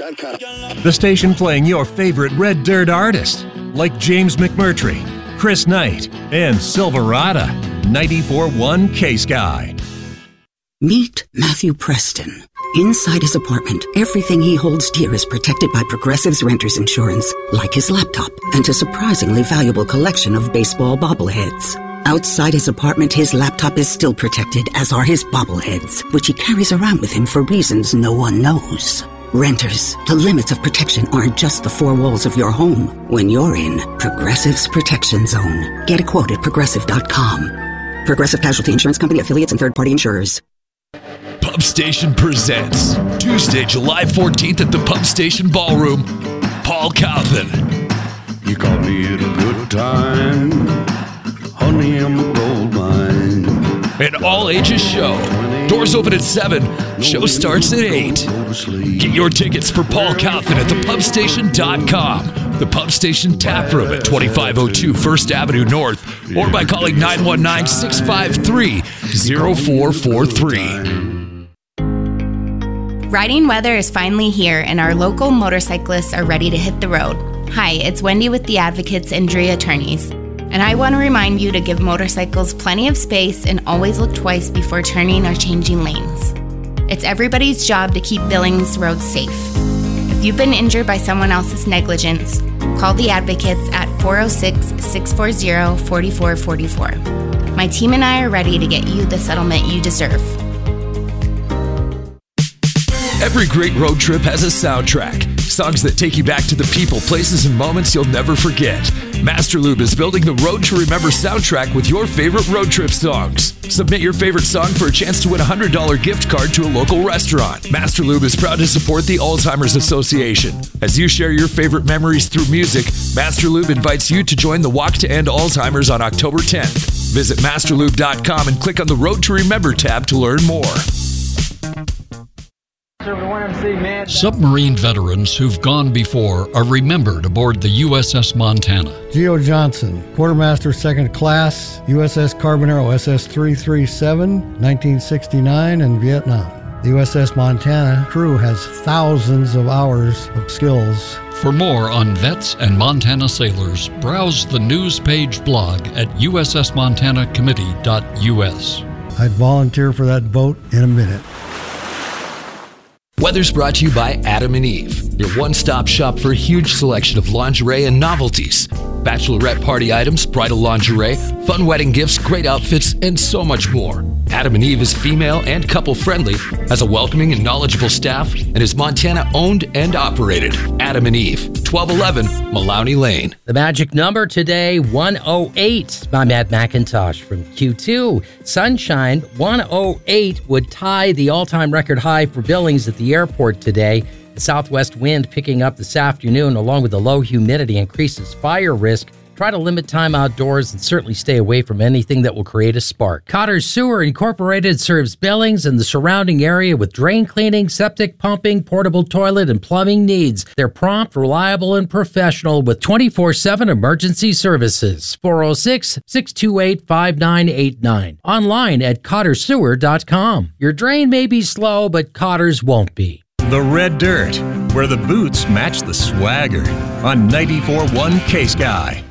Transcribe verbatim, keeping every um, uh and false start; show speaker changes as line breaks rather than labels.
dot com.
The station playing your favorite Red Dirt artists, like James McMurtry, Chris Knight, and Silverado. ninety-four point one K-Sky.
Meet Matthew Preston. Inside his apartment, everything he holds dear is protected by Progressive's Renter's Insurance, like his laptop and a surprisingly valuable collection of baseball bobbleheads. Outside his apartment, his laptop is still protected, as are his bobbleheads, which he carries around with him for reasons no one knows. Renters, the limits of protection aren't just the four walls of your home when you're in Progressive's Protection Zone. Get a quote at progressive dot com. Progressive Casualty Insurance Company, affiliates, and third-party insurers.
Pub Station presents Tuesday, July fourteenth at the Pub Station Ballroom, Paul Calvin.
You caught me at a good time, honey, I'm a gold mine.
An all-ages show. Doors open at seven. Show starts at eight. Get your tickets for Paul Calvin at the pub station dot com. The Pub Station Tap Room at twenty-five oh two First Avenue North, or by calling nine one nine, six five three, oh four four three.
Riding weather is finally here, and our local motorcyclists are ready to hit the road. Hi, it's Wendy with the Advocates Injury Attorneys, and I want to remind you to give motorcycles plenty of space and always look twice before turning or changing lanes. It's everybody's job to keep Billings roads safe. If you've been injured by someone else's negligence, call the Advocates at four oh six, six four zero, four four four four. My team and I are ready to get you the settlement you deserve.
Every great road trip has a soundtrack. Songs that take you back to the people, places, and moments you'll never forget. Master Lube is building the Road to Remember soundtrack with your favorite road trip songs. Submit your favorite song for a chance to win a one hundred dollars gift card to a local restaurant. Master Lube is proud to support the Alzheimer's Association. As you share your favorite memories through music, Master Lube invites you to join the Walk to End Alzheimer's on October tenth. Visit master lube dot com and click on the Road to Remember tab to learn more.
Submarine veterans who've gone before are remembered aboard the U S S Montana.
Geo Johnson, Quartermaster Second Class, U S S Carbonero S S three thirty-seven, nineteen sixty-nine, and Vietnam. The U S S Montana crew has thousands of hours of skills.
For more on vets and Montana sailors, browse the news page blog at u s s montana committee dot u s.
I'd volunteer for that boat in a minute.
Weather's brought to you by Adam and Eve, your one-stop shop for a huge selection of lingerie and novelties. Bachelorette party items, bridal lingerie, fun wedding gifts, great outfits, and so much more. Adam and Eve is female and couple-friendly, has a welcoming and knowledgeable staff, and is Montana-owned and operated. Adam and Eve, twelve eleven Malawney Lane.
The magic number today, one oh eight. I'm Matt McIntosh from Q two. Sunshine, one oh eight would tie the all-time record high for Billings at the airport today. The southwest wind picking up this afternoon, along with the low humidity, increases fire risk. Try to limit time outdoors and certainly stay away from anything that will create a spark. Cotter Sewer Incorporated serves Billings and the surrounding area with drain cleaning, septic pumping, portable toilet, and plumbing needs. They're prompt, reliable, and professional with twenty-four seven emergency services. four oh six, six two eight, five nine eight nine. Online at cotter sewer dot com. Your drain may be slow, but Cotter's won't be.
The Red Dirt, where the boots match the swagger, on ninety-four point one K-Sky.